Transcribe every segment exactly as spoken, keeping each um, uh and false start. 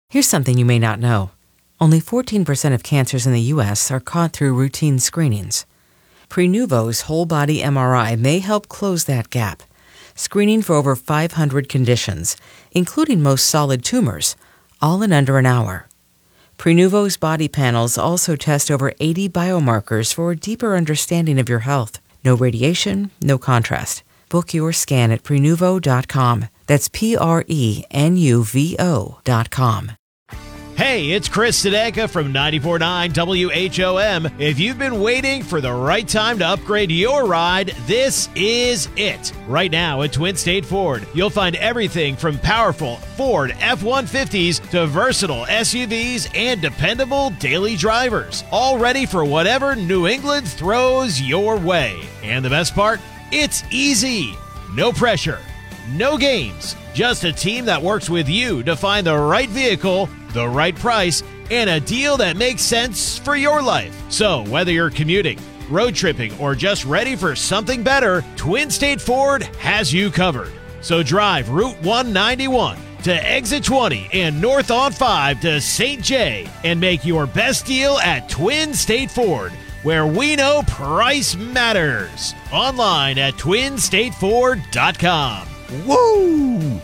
Here's something you may not know. Only fourteen percent of cancers in the U S are caught through routine screenings. Prenuvo's whole-body M R I may help close that gap, screening for over five hundred conditions, including most solid tumors, all in under an hour. Prenuvo's body panels also test over eighty biomarkers for a deeper understanding of your health. No radiation, no contrast. Book your scan at Prenuvo dot com. That's P R E N U V O dot com. Hey, it's Chris Sedeka from ninety-four point nine W H O M. If you've been waiting for the right time to upgrade your ride, this is it. Right now at Twin State Ford, you'll find everything from powerful Ford F one fifties to versatile S U Vs and dependable daily drivers, all ready for whatever New England throws your way. And the best part? It's easy. No pressure. No games. Just a team that works with you to find the right vehicle, the right price, and a deal that makes sense for your life. So whether you're commuting, road tripping, or just ready for something better, Twin State Ford has you covered. So drive Route one ninety-one to Exit twenty and north on five to Saint Jay and make your best deal at Twin State Ford, where we know price matters. Online at twin state ford dot com. Woo!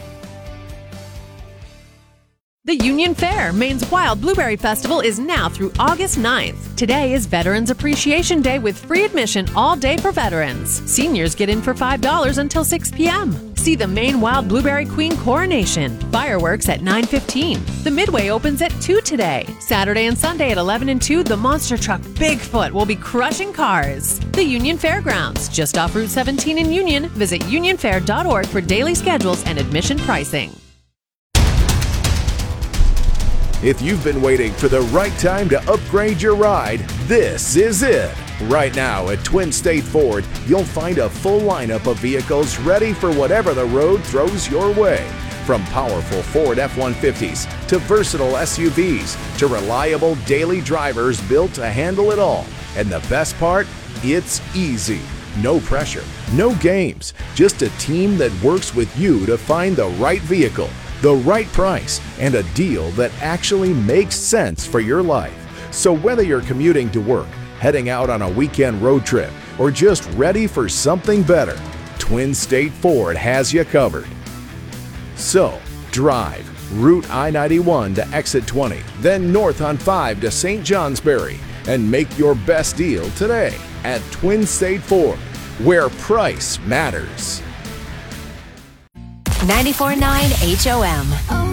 The Union Fair, Maine's Wild Blueberry Festival, is now through August ninth. Today is Veterans Appreciation Day with free admission all day for veterans. Seniors get in for five dollars until six p.m. See the Maine Wild Blueberry Queen coronation. Fireworks at nine fifteen. The Midway opens at two today. Saturday and Sunday at eleven and two, the monster truck Bigfoot will be crushing cars. The Union Fairgrounds, just off Route seventeen in Union. Visit union fair dot org for daily schedules and admission pricing. If you've been waiting for the right time to upgrade your ride, this is it. Right now at Twin State Ford, you'll find a full lineup of vehicles ready for whatever the road throws your way. From powerful Ford F one fifties to versatile S U Vs to reliable daily drivers built to handle it all. And the best part? It's easy. No pressure, no games, just a team that works with you to find the right vehicle, the right price, and a deal that actually makes sense for your life. So whether you're commuting to work, heading out on a weekend road trip, or just ready for something better, Twin State Ford has you covered. So drive Route I ninety-one to Exit twenty, then north on five to Saint Johnsbury, and make your best deal today at Twin State Ford, where price matters. ninety-four point nine H O M.